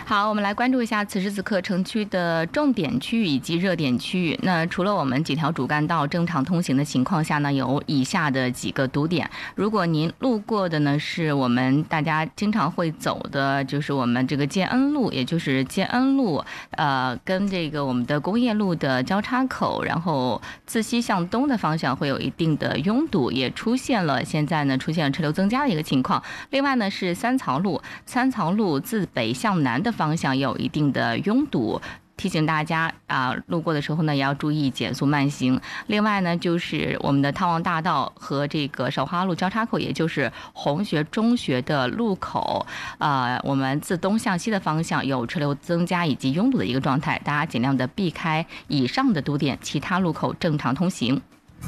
好，我们来关注一下此时此刻城区的重点区域以及热点区域。那除了我们几条主干道正常通行的情况下呢，有以下的几个堵点。如果您路过的呢是我们大家经常会走的，就是我们这个建恩路，也就是建恩路，跟这个我们的工业路的交叉口，然后自西向东的方向会有一定的拥堵，也现在呢出现了车流增加的一个情况。另外呢是三曹路自北向南的方向有一定的拥堵，提醒大家路过的时候呢也要注意减速慢行。另外呢就是我们的汤王大道和这个韶华路交叉口，也就是红学中学的路口，我们自东向西的方向有车流增加以及拥堵的一个状态，大家尽量的避开以上的堵点，其他路口正常通行。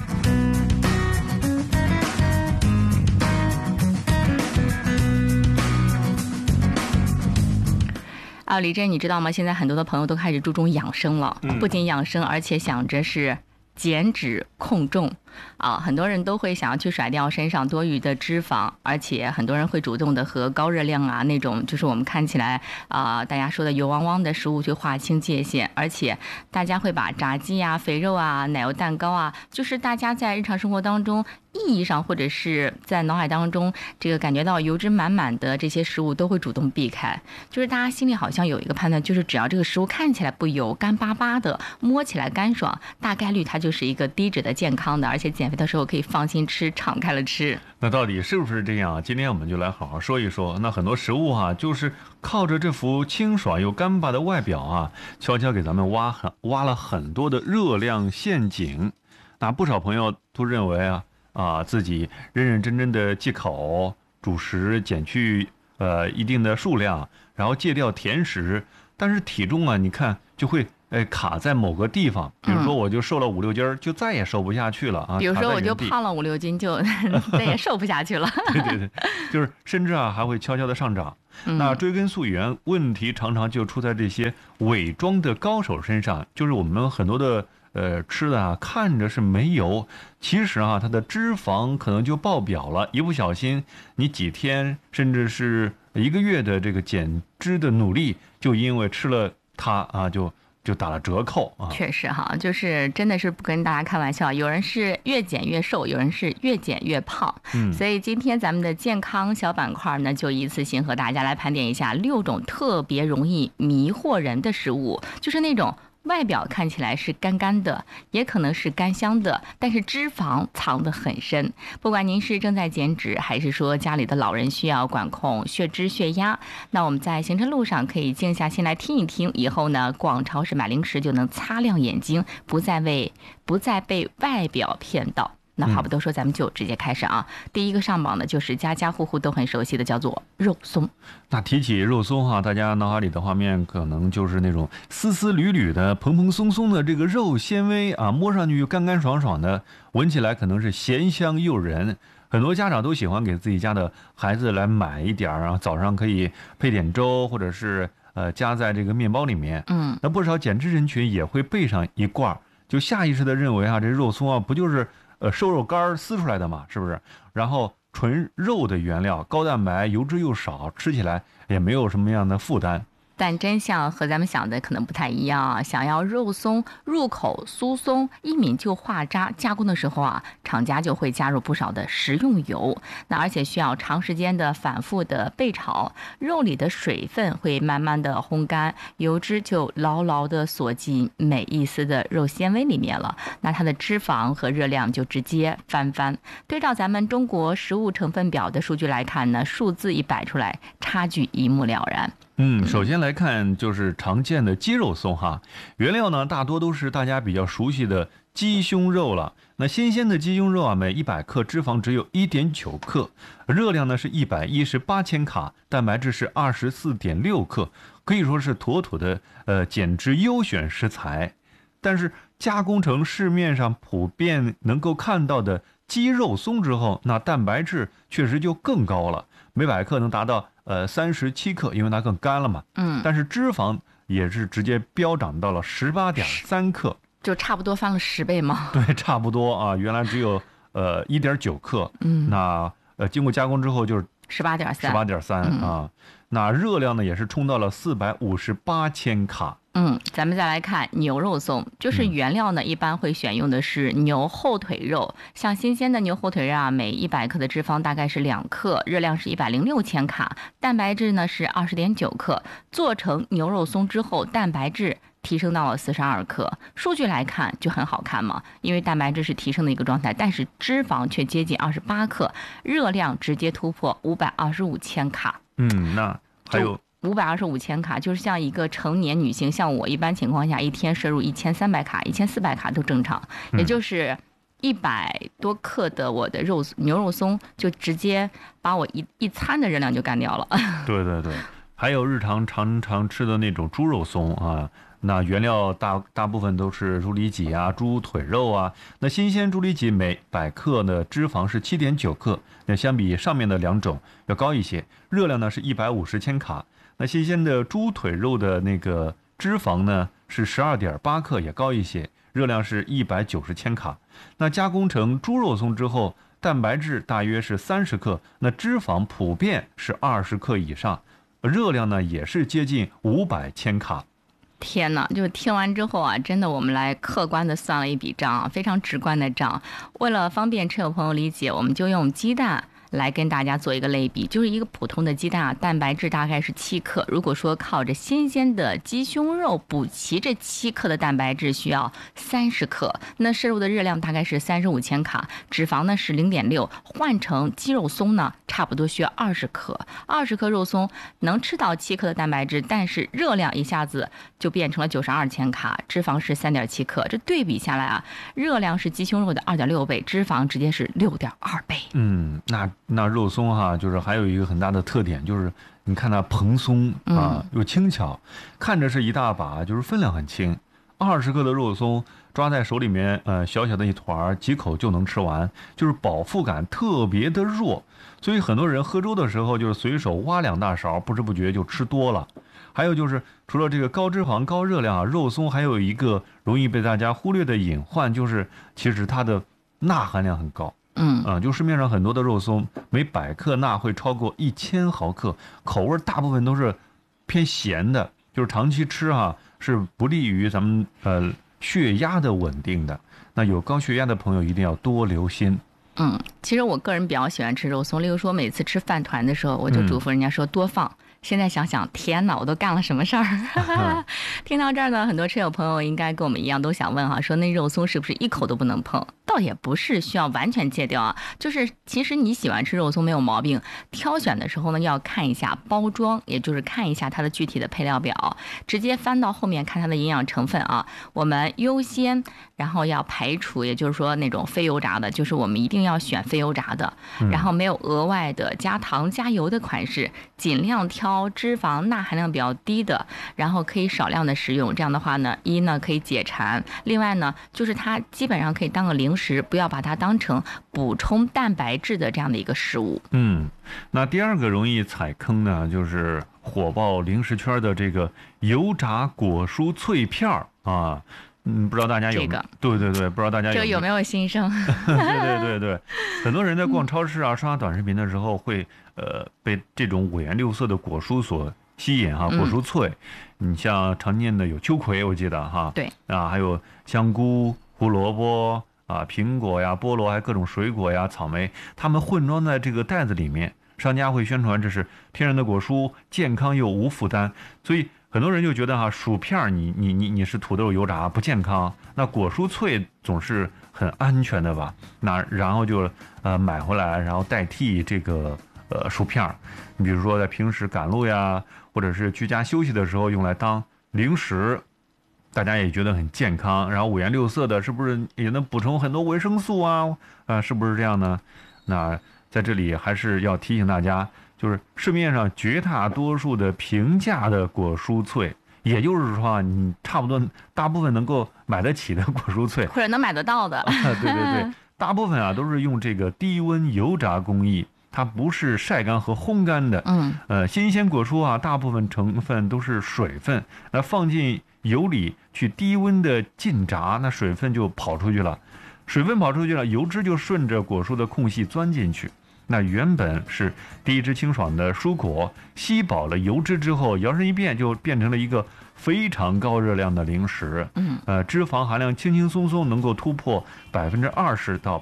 李真，你知道吗？现在很多的朋友都开始注重养生了，不仅养生，而且想着是减脂控重很多人都会想要去甩掉身上多余的脂肪，而且很多人会主动的和高热量那种就是我们看起来大家说的油汪汪的食物去划清界限，而且大家会把炸鸡肥肉奶油蛋糕就是大家在日常生活当中意义上或者是在脑海当中这个感觉到油脂满满的这些食物都会主动避开，就是大家心里好像有一个判断，就是只要这个食物看起来不油，干巴巴的，摸起来干爽，大概率它就是一个低脂的健康的，而且减肥的时候可以放心吃，敞开了吃。 那到底是不是这样？今天我们就来好好说一说。那很多食物就是靠着这副清爽又干巴的外表悄悄给咱们挖了很多的热量陷阱。那不少朋友都认为自己认认真真的忌口主食，减去一定的数量，然后戒掉甜食，但是体重你看就会卡在某个地方，比如说我就瘦了5-6斤，就再也瘦不下去了比如说我就胖了5-6斤，就再也瘦不下去了。 对，就是甚至还会悄悄的上涨。那追根溯源，问题常常就出在这些伪装的高手身上，就是我们很多的吃的看着是没油，其实它的脂肪可能就爆表了，一不小心你几天甚至是1个月的这个减脂的努力，就因为吃了它就打了折扣确实就是真的是不跟大家开玩笑，有人是越减越瘦，有人是越减越胖。所以今天咱们的健康小板块呢，就一次性和大家来盘点一下6种特别容易迷惑人的食物，就是那种外表看起来是干干的，也可能是干香的，但是脂肪藏得很深。不管您是正在减脂，还是说家里的老人需要管控血脂血压，那我们在行程路上可以静下心来听一听，以后呢逛超市买零食就能擦亮眼睛，不再被外表骗到。那话不多说，咱们就直接开始第一个上榜的就是家家户户都很熟悉的，叫做肉松。 那提起肉松大家脑海里的画面可能就是那种丝丝缕缕的、蓬蓬松松的这个肉纤维摸上去又干干爽爽的，闻起来可能是咸香诱人。很多家长都喜欢给自己家的孩子来买一点早上可以配点粥，或者是加在这个面包里面。那不少减脂人群也会备上一罐，就下意识的认为这肉松不就是瘦肉干撕出来的嘛，是不是？然后纯肉的原料，高蛋白，油脂又少，吃起来也没有什么样的负担。 但真相和咱们想的可能不太一样想要肉松入口酥松，一抿就化渣，加工的时候厂家就会加入不少的食用油，那而且需要长时间的反复的焙炒，肉里的水分会慢慢的烘干，油脂就牢牢的锁进每一丝的肉纤维里面了，那它的脂肪和热量就直接翻番。对照咱们中国食物成分表的数据来看呢，数字一摆出来，差距一目了然。 首先来看就是常见的鸡肉松原料呢大多都是大家比较熟悉的鸡胸肉了。那新鲜的鸡胸肉每100克脂肪只有 1.9 克，热量呢是118千卡，蛋白质是24.6克，可以说是妥妥的减脂优选食材。但是加工成市面上普遍能够看到的鸡肉松之后，那蛋白质确实就更高了，每100克能达到37克，因为它更干了嘛。但是脂肪也是直接飙涨到了18.3克， 就差不多翻了10倍吗？ 对，差不多原来只有1.9克，那经过加工之后就是18.3 那热量呢也是冲到了458千卡。 咱们再来看牛肉松，就是原料呢，一般会选用的是牛后腿肉，像新鲜的牛后腿肉啊，每100克的脂肪大概是2克，热量是106千卡，蛋白质呢是20.9克。做成牛肉松之后，蛋白质提升到了42克。数据来看就很好看嘛，因为蛋白质是提升的一个状态，但是脂肪却接近28克，热量直接突破525千卡。 那还有 525千卡，就是像一个成年女性，像我一般情况下一天摄入1300卡、1400卡都正常，也就是100多克的我的牛肉松就直接把我一餐的热量就干掉了。 对，还有日常常吃的那种猪肉松啊，那原料大部分都是猪里脊啊、猪腿肉啊。那新鲜猪里脊每100克的脂肪是7.9克，那相比上面的2种要高一些，热量呢是150千卡。那新鲜的猪腿肉的那个脂肪呢是12.8克，也高一些，热量是190千卡。那加工成猪肉松之后，蛋白质大约是30克，那脂肪普遍是20克以上，热量呢也是接近500千卡。 天哪，就听完之后啊，真的我们来客观的算了一笔账啊，非常直观的账。为了方便车友朋友理解，我们就用鸡蛋来跟大家做一个类比，就是一个普通的鸡蛋啊，蛋白质大概是7克。如果说靠着新鲜的鸡胸肉补齐这7克的蛋白质，需要30克，那摄入的热量大概是35千卡，脂肪呢是0.6，换成鸡肉松呢，差不多需要20克。20克肉松能吃到7克的蛋白质，但是热量一下子就变成了92千卡，脂肪是3.7克。这对比下来啊，热量是鸡胸肉的2.6倍，脂肪直接是6.2倍。 那肉松哈，就是还有一个很大的特点，就是你看它蓬松啊，又轻巧，看着是一大把，就是分量很轻。20克的肉松抓在手里面，小小的一团，几口就能吃完，就是饱腹感特别的弱。所以很多人喝粥的时候，就是随手挖2大勺，不知不觉就吃多了。还有就是除了这个高脂肪、高热量啊，肉松还有一个容易被大家忽略的隐患，就是其实它的钠含量很高。就市面上很多的肉松，每100克钠会超过1000毫克，口味大部分都是偏咸的，就是长期吃是不利于咱们血压的稳定的。那有高血压的朋友一定要多留心。 其实我个人比较喜欢吃肉松，例如说每次吃饭团的时候，我就嘱咐人家说多放。现在想想，天哪，我都干了什么事儿？听到这儿呢，很多车友朋友应该跟我们一样都想问说那肉松是不是一口都不能碰？倒也不是需要完全戒掉啊，就是其实你喜欢吃肉松没有毛病，挑选的时候呢要看一下包装，也就是看一下它的具体的配料表，直接翻到后面看它的营养成分啊。我们优先，然后要排除，也就是说那种非油炸的，就是我们一定要选非油炸的，然后没有额外的加糖加油的款式，尽量挑脂肪钠含量比较低的，然后可以少量的食用。这样的话呢，一呢可以解馋，另外呢就是它基本上可以当个零食，不要把它当成补充蛋白质的这样的一个食物。 那第二个容易踩坑呢，就是火爆零食圈的这个油炸果蔬脆片啊。不知道大家有对，不知道大家有没有心声？ 对，很多人在逛超市刷短视频的时候会被这种五颜六色的果蔬所吸引果蔬脆。你像常见的有秋葵，我记得对还有香菇、胡萝卜苹果呀、菠萝，还各种水果呀、草莓，它们混装在这个袋子里面，商家会宣传这是天然的果蔬，健康又无负担，所以很多人就觉得薯片你是土豆油炸不健康，那果蔬脆总是很安全的吧？那然后就买回来，然后代替这个薯片。你比如说在平时赶路呀，或者是居家休息的时候用来当零食，大家也觉得很健康，然后五颜六色的，是不是也能补充很多维生素是不是这样呢？那在这里还是要提醒大家，就是市面上绝大多数的平价的果蔬脆，也就是说你差不多大部分能够买得起的果蔬脆， 或者能买得到的， 对，大部分都是用这个低温油炸工艺，它不是晒干和烘干的。新鲜果蔬大部分成分都是水分，那放进油里去低温的浸炸，那水分就跑出去了，油脂就顺着果蔬的空隙钻进去。 那原本是低脂清爽的蔬果，吸饱了油脂之后，摇身一变就变成了一个非常高热量的零食。脂肪含量轻轻松松能够突破20%到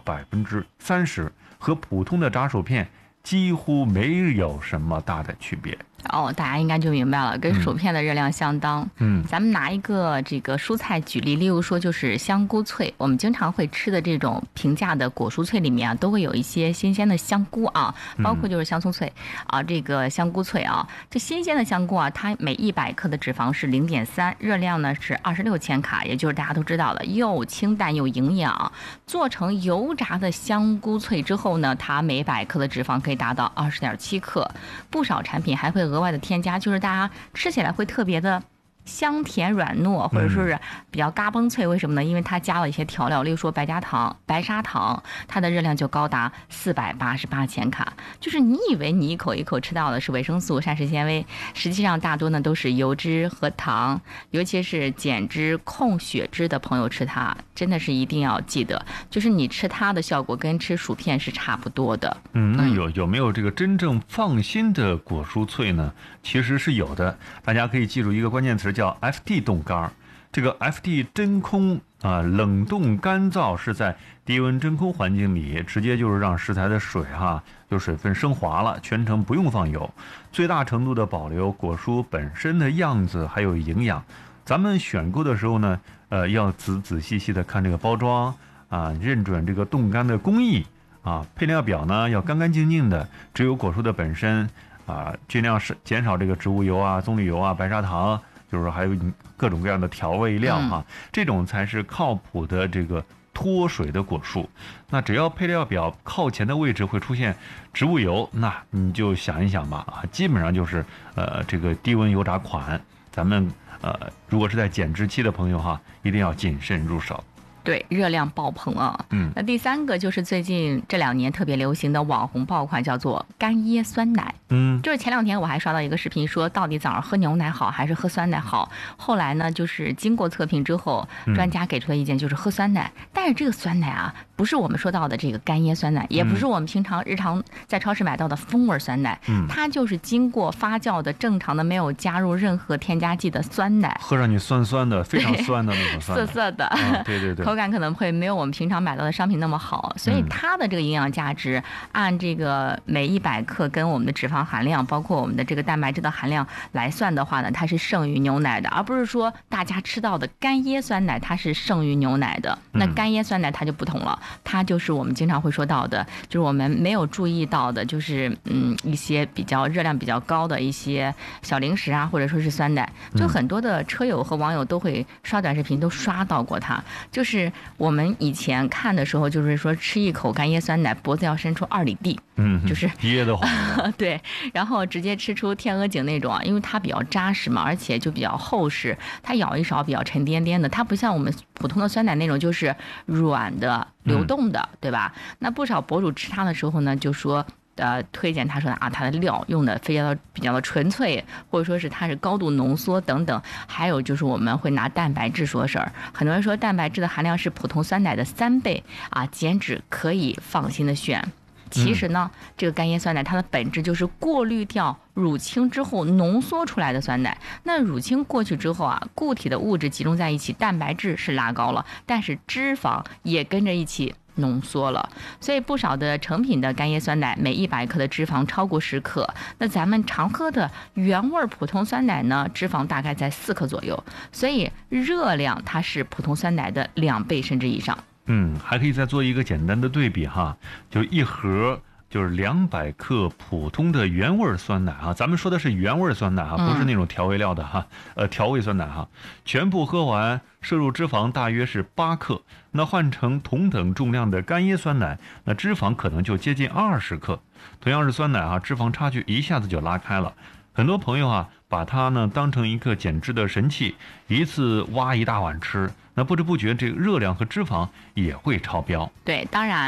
30%，和普通的炸薯片几乎没有什么大的区别。 大家应该就明白了，跟薯片的热量相当。咱们拿一个这个蔬菜举例，例如说就是香菇脆，我们经常会吃的这种平价的果蔬脆里面啊，都会有一些新鲜的香菇啊，包括就是香葱脆啊，这个香菇脆啊，这新鲜的香菇啊，它每100克的脂肪是0.3，热量呢是26千卡，也就是大家都知道的又清淡又营养。做成油炸的香菇脆之后呢，它每100克的脂肪可以达到20.7克，不少产品还会额外的添加，就是大家吃起来会特别的香甜软糯，或者说是比较嘎嘣脆。为什么呢？因为它加了一些调料，例如说白砂糖，它的热量就高达488千卡。就是你以为你一口一口吃到的是维生素、膳食纤维，实际上大多呢都是油脂和糖。尤其是减脂控血脂的朋友吃它，真的是一定要记得，就是你吃它的效果跟吃薯片是差不多的。 那有没有这个真正放心的果蔬脆呢？其实是有的，大家可以记住一个关键词，叫 FT 冻干。这个 FT 真空冷冻干燥是在低温真空环境里，直接就是让食材的水就水分升华了，全程不用放油，最大程度的保留果蔬本身的样子还有营养。咱们选购的时候呢，要仔细的看这个包装认准这个冻干的工艺配料表呢要干干净净的，只有果蔬的本身尽量是减少这个植物油棕榈油白砂糖，就是还有各种各样的调味料这种才是靠谱的这个脱水的果蔬。那只要配料表靠前的位置会出现植物油，那你就想一想吧基本上就是这个低温油炸款。咱们如果是在减脂期的朋友一定要谨慎入手。 对，热量爆棚啊！那第3个就是最近这2年特别流行的网红爆款，叫做干椰酸奶。就是前2天我还刷到一个视频，说到底早上喝牛奶好还是喝酸奶好？后来呢，就是经过测评之后，专家给出的意见就是喝酸奶。但是这个酸奶不是我们说到的这个干椰酸奶，也不是我们平常日常在超市买到的风味酸奶，它就是经过发酵的正常的，没有加入任何添加剂的酸奶， 喝上你酸酸的，非常酸的那种酸奶， 涩涩的， 对， 口感可能会没有我们平常买到的商品那么好，所以它的这个营养价值按这个每100克跟我们的脂肪含量，包括我们的这个蛋白质的含量来算的话呢，它是胜于牛奶的，而不是说大家吃到的干椰酸奶它是胜于牛奶的。那干椰酸奶它就不同了，它就是我们经常会说到的，就是我们没有注意到的，就是一些比较热量比较高的一些小零食或者说是酸奶，就很多的车友和网友都会刷短视频都刷到过它。就是我们以前看的时候，就是说吃一口干椰酸奶，脖子要伸出2里地，就是噎得慌。 对，然后直接吃出天鹅颈那种因为它比较扎实嘛，而且就比较厚实，它咬一勺比较沉甸甸的，它不像我们普通的酸奶那种就是软的流动的，对吧？那不少博主吃它的时候呢，就说推荐他说它的料用的比较的纯粹，或者说是它是高度浓缩等等。还有就是我们会拿蛋白质说事儿，很多人说蛋白质的含量是普通酸奶的3倍减脂可以放心的选。其实呢，这个干椰酸奶它的本质就是过滤掉乳清之后浓缩出来的酸奶。那乳清过去之后固体的物质集中在一起，蛋白质是拉高了，但是脂肪也跟着一起浓缩了，所以不少的成品的干椰酸奶每100克的脂肪超过10克。那咱们常喝的原味普通酸奶呢，脂肪大概在4克左右，所以热量它是普通酸奶的2倍甚至以上。 还可以再做一个简单的对比就一盒就是200克普通的原味酸奶咱们说的是原味酸奶不是那种调味料的调味酸奶全部喝完摄入脂肪大约是8克，那换成同等重量的干椰酸奶，那脂肪可能就接近20克。同样是酸奶脂肪差距一下子就拉开了。很多朋友把它呢当成一个减脂的神器，一次挖一大碗吃，那不知不觉这个热量和脂肪也会超标。 对，当然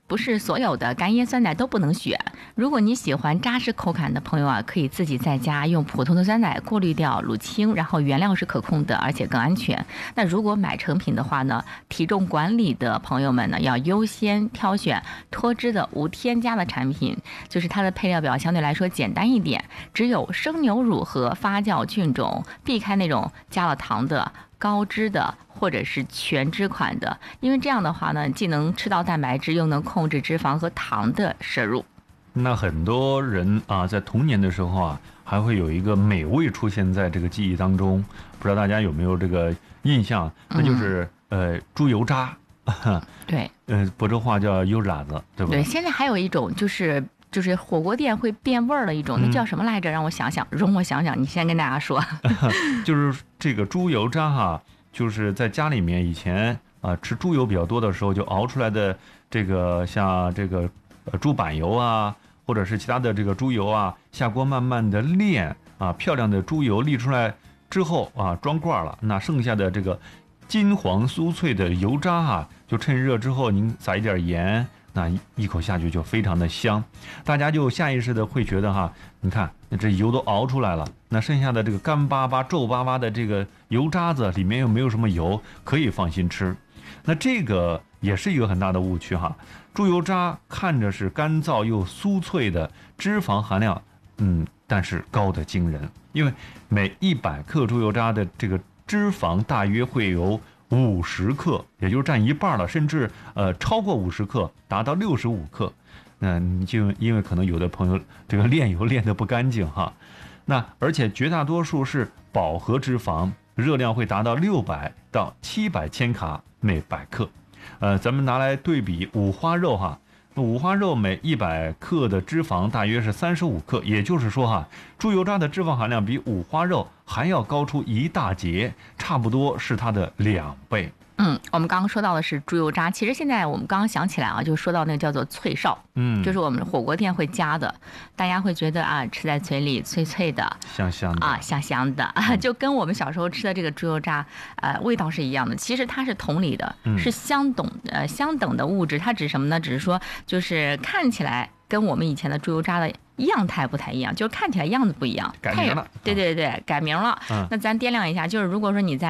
不是所有的干椰酸奶都不能选。如果你喜欢扎实口感的朋友啊，可以自己在家用普通的酸奶过滤掉乳清，然后原料是可控的，而且更安全。那如果买成品的话呢，体重管理的朋友们呢，要优先挑选脱脂的无添加的产品，就是它的配料表相对来说简单一点，只有生牛乳和发酵菌种，避开那种加了糖的、高脂的或者是全脂款的，因为这样的话呢，既能吃到蛋白质，又能控制脂肪和糖的摄入。 那很多人啊，在童年的时候啊，还会有一个美味出现在这个记忆当中，不知道大家有没有这个印象？那就是猪油渣， 对， 亳州话叫油渣子，对不对？ 对，现在还有一种就是火锅店会变味儿的一种，那叫什么来着？让我想想，容我想想，你先跟大家说。 就是这个猪油渣哈，就是在家里面以前吃猪油比较多的时候，就熬出来的这个像这个猪板油啊，或者是其他的这个猪油啊，下锅慢慢的炼啊，漂亮的猪油沥出来之后啊，装罐了，那剩下的这个金黄酥脆的油渣啊，就趁热之后您撒一点盐，那一口下去就非常的香，大家就下意识的会觉得哈，你看这油都熬出来了，那剩下的这个干巴巴皱巴巴的这个油渣子里面又没有什么油，可以放心吃。那这个也是一个很大的误区哈，猪油渣看着是干燥又酥脆的，脂肪含量但是高得惊人，因为每100克猪油渣的这个脂肪大约会有50克，也就是占一半了，甚至超过50克，达到65克。那你就因为可能有的朋友这个炼油炼得不干净哈，那而且绝大多数是饱和脂肪，热量会达到600到700千卡每100克。咱们拿来对比五花肉哈，五花肉每100克的脂肪大约是35克，也就是说哈，猪油渣的脂肪含量比五花肉还要高出一大截，差不多是它的2倍。 我们刚刚说到的是猪油渣，其实现在我们刚刚想起来啊，就说到那个叫做脆哨，就是我们火锅店会加的，大家会觉得啊，吃在嘴里脆脆的， 香香的啊，香香的，就跟我们小时候吃的这个猪油渣，味道是一样的。其实它是同理的，是相等的物质，它只是什么呢？只是说就是看起来跟我们以前的猪油渣的样态不太一样，就是看起来样子不一样， 改名了。 对，改名了。那咱掂量一下，就是如果说你在